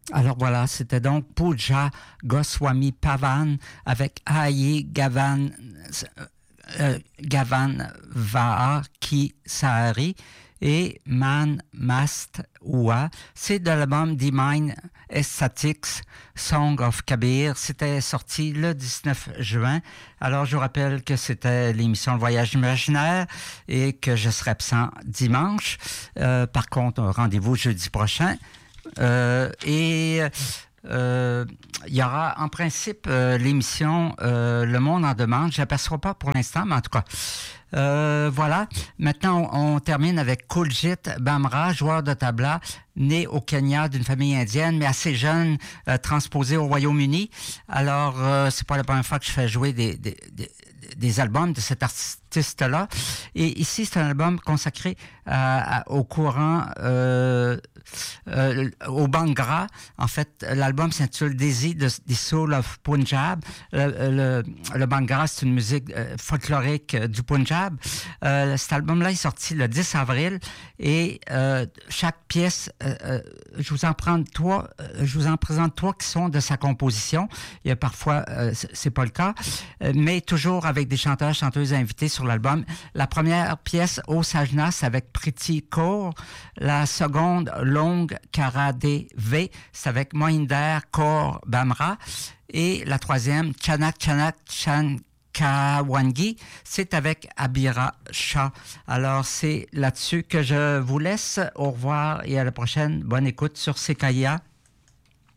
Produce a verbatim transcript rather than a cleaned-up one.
Alors voilà, c'était donc Pooja Goswami Pavan avec Aye Gavan, euh, Gavan Vaha Ki Sahari et Man Mast Oua. C'est de l'album Divine Aesthetics, Song of Kabir. C'était sorti le dix-neuf juin. Alors, je vous rappelle que c'était l'émission Le Voyage imaginaire et que je serai absent dimanche. Euh, par contre, rendez-vous jeudi prochain. Euh, et euh, il y aura en principe euh, l'émission euh, Le Monde en demande. Je n'aperçois pas pour l'instant, mais en tout cas... Euh, voilà. Maintenant, on, on termine avec Kuljit Bamra, joueur de tabla, né au Kenya d'une famille indienne, mais assez jeune, euh, transposé au Royaume-Uni. Alors, euh, c'est pas la première fois que je fais jouer des, des, des, des albums de cet artiste-là. Et ici, c'est un album consacré à, à, au courant, euh, euh, au Bhangra. En fait, l'album s'intitule Daisy de The Soul of Punjab. Le, le, le Bhangra, c'est une musique euh, folklorique euh, du Punjab. Euh, cet album-là est sorti le dix avril et euh, chaque pièce, euh, euh, je vous en prends trois, euh, je vous en présente trois qui sont de sa composition. Il y a parfois, euh, c'est pas le cas, euh, mais toujours avec des chanteurs, chanteuses invités sur l'album. La première pièce, Au Sajnas, avec Priti Kaur. La seconde, Long Karade V, c'est avec Mohinder Kaur Bamra. Et la troisième, Chanak Chanak Chan Kawangi, c'est avec Abira Shah. Alors, c'est là-dessus que je vous laisse. Au revoir et à la prochaine. Bonne écoute sur C K I A.